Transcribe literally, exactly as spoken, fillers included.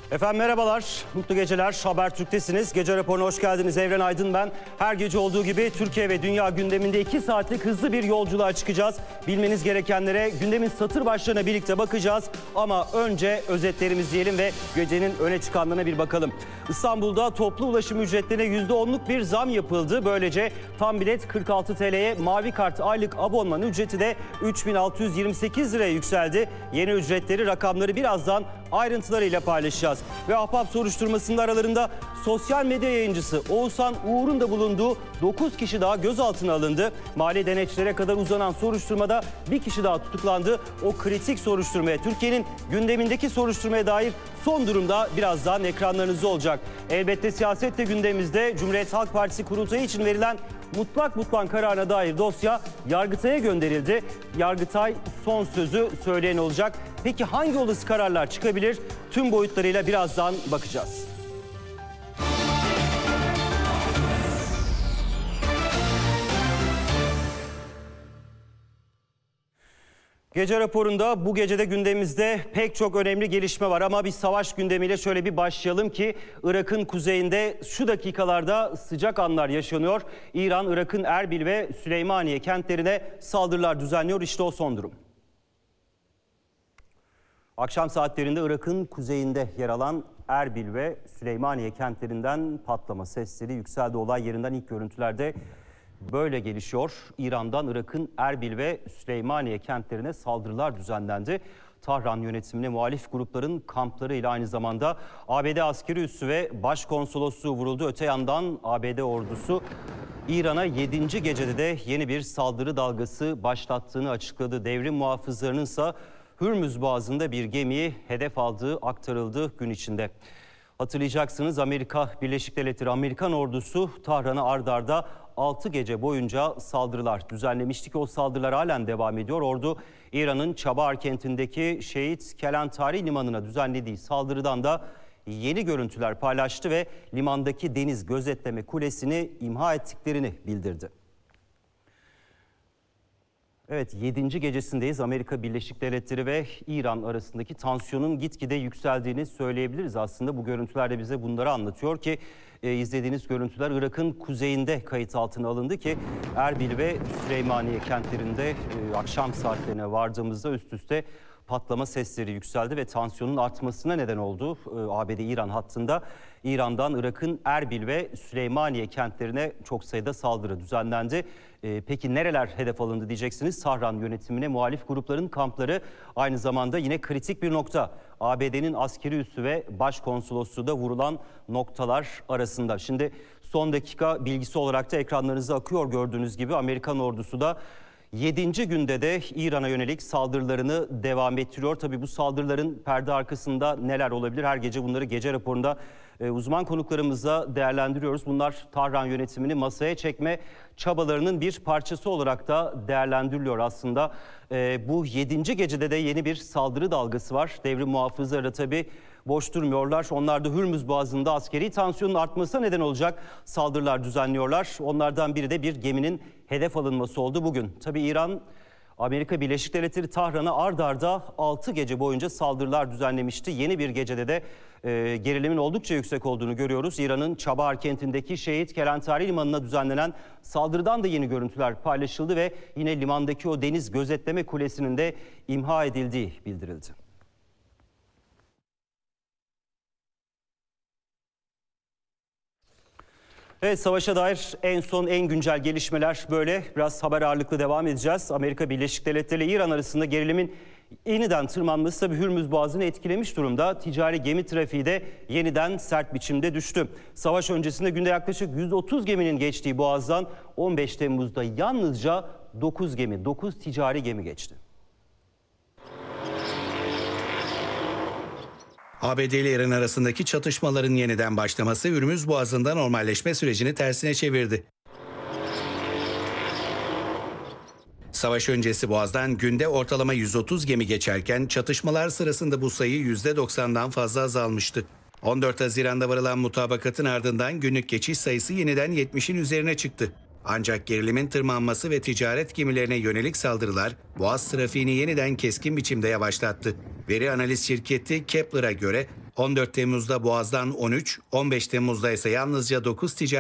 Efendim merhabalar, mutlu geceler. Habertürk'tesiniz. Gece raporuna hoş geldiniz. Evren Aydın ben. Her gece olduğu gibi Türkiye ve dünya gündeminde iki saatlik hızlı bir yolculuğa çıkacağız. Bilmeniz gerekenlere, gündemin satır başlarına birlikte bakacağız. Ama önce özetlerimizi diyelim ve gecenin öne çıkanlarına bir bakalım. İstanbul'da toplu ulaşım ücretlerine yüzde onluk bir zam yapıldı. Böylece tam bilet kırk altı TL'ye, mavi kart aylık abonman ücreti de üç bin altı yüz yirmi sekiz liraya yükseldi. Yeni ücretleri, rakamları birazdan ayrıntılarıyla paylaşacağız. Ve Ahbap soruşturmasında aralarında sosyal medya yayıncısı Oğuzhan Uğur'un da bulunduğu dokuz kişi daha gözaltına alındı. Mali deneçlere kadar uzanan soruşturmada bir kişi daha tutuklandı. O kritik soruşturmaya, Türkiye'nin gündemindeki soruşturmaya dair son durumda birazdan ekranlarınızda olacak. Elbette siyaset de gündemimizde. Cumhuriyet Halk Partisi kurultayı için verilen mutlak mutlak kararına dair dosya Yargıtay'a gönderildi. Yargıtay son sözü söyleyen olacak. Peki hangi olası kararlar çıkabilir? Tüm boyutlarıyla birazdan bakacağız. Gece raporunda bu gecede gündemimizde pek çok önemli gelişme var ama bir savaş gündemiyle şöyle bir başlayalım ki Irak'ın kuzeyinde şu dakikalarda sıcak anlar yaşanıyor. İran, Irak'ın Erbil ve Süleymaniye kentlerine saldırılar düzenliyor. İşte o son durum. Akşam saatlerinde Irak'ın kuzeyinde yer alan Erbil ve Süleymaniye kentlerinden patlama sesleri yükseldi. Olay yerinden ilk görüntülerde böyle gelişiyor. İran'dan Irak'ın Erbil ve Süleymaniye kentlerine saldırılar düzenlendi. Tahran yönetimine muhalif grupların kampları ile aynı zamanda A B D askeri üssü ve başkonsolosluğu vuruldu. Öte yandan A B D ordusu İran'a yedinci gecede de yeni bir saldırı dalgası başlattığını açıkladı. Devrim muhafızlarının ise Hürmüz Boğazı'nda bir gemiyi hedef aldığı aktarıldı gün içinde. Hatırlayacaksınız, Amerika Birleşik Devletleri Amerikan ordusu Tahran'a ard arda altı gece boyunca saldırılar düzenlemişti ki o saldırılar halen devam ediyor. Ordu İran'ın Çabar kentindeki Şehit Kelantari limanına düzenlediği saldırıdan da yeni görüntüler paylaştı ve limandaki deniz gözetleme kulesini imha ettiklerini bildirdi. Evet, yedinci gecesindeyiz. Amerika Birleşik Devletleri ve İran arasındaki tansiyonun gitgide yükseldiğini söyleyebiliriz. Aslında bu görüntüler de bize bunları anlatıyor ki e, izlediğiniz görüntüler Irak'ın kuzeyinde kayıt altına alındı ki Erbil ve Süleymaniye kentlerinde e, akşam saatlerine vardığımızda üst üste patlama sesleri yükseldi ve tansiyonun artmasına neden oldu. E, A B D-İran hattında İran'dan Irak'ın Erbil ve Süleymaniye kentlerine çok sayıda saldırı düzenlendi. Ee, peki nereler hedef alındı diyeceksiniz. Tahran yönetimine muhalif grupların kampları, aynı zamanda yine kritik bir nokta. A B D'nin askeri üssü ve başkonsolosluğu da vurulan noktalar arasında. Şimdi son dakika bilgisi olarak da ekranlarınıza akıyor gördüğünüz gibi. Amerikan ordusu da yedinci günde de İran'a yönelik saldırılarını devam ettiriyor. Tabii bu saldırıların perde arkasında neler olabilir? Her gece bunları gece raporunda e, uzman konuklarımızla değerlendiriyoruz. Bunlar Tahran yönetimini masaya çekme çabalarının bir parçası olarak da değerlendiriliyor aslında. E, bu yedinci gecede de yeni bir saldırı dalgası var. Devrim muhafızları da tabii boş durmuyorlar. Onlar da Hürmüz Boğazı'nda askeri tansiyonun artmasına neden olacak saldırılar düzenliyorlar. Onlardan biri de bir geminin hedef alınması oldu bugün. Tabii İran, Amerika Birleşik Devletleri Tahran'a ard arda altı gece boyunca saldırılar düzenlemişti. Yeni bir gecede de e, gerilimin oldukça yüksek olduğunu görüyoruz. İran'ın Çabar kentindeki Şehit Kelantari limanına düzenlenen saldırıdan da yeni görüntüler paylaşıldı ve yine limandaki o deniz gözetleme kulesinin de imha edildiği bildirildi. Evet, savaşa dair en son en güncel gelişmeler böyle. Biraz haber ağırlıklı devam edeceğiz. Amerika Birleşik Devletleri ile İran arasında gerilimin yeniden tırmanması tabii Hürmüz Boğazı'nı etkilemiş durumda. Ticari gemi trafiği de yeniden sert biçimde düştü. Savaş öncesinde günde yaklaşık yüz otuz geminin geçtiği Boğaz'dan on beş Temmuz'da yalnızca dokuz gemi, dokuz ticari gemi geçti. A B D ile İran arasındaki çatışmaların yeniden başlaması Hürmüz Boğazı'nda normalleşme sürecini tersine çevirdi. Savaş öncesi Boğaz'dan günde ortalama yüz otuz gemi geçerken çatışmalar sırasında bu sayı yüzde doksandan fazla azalmıştı. on dört Haziran'da varılan mutabakatın ardından günlük geçiş sayısı yeniden yetmişin üzerine çıktı. Ancak gerilimin tırmanması ve ticaret gemilerine yönelik saldırılar Boğaz trafiğini yeniden keskin biçimde yavaşlattı. Veri analiz şirketi Kepler'a göre on dört Temmuz'da Boğaz'dan on üç, on beş Temmuz'da ise yalnızca dokuz ticari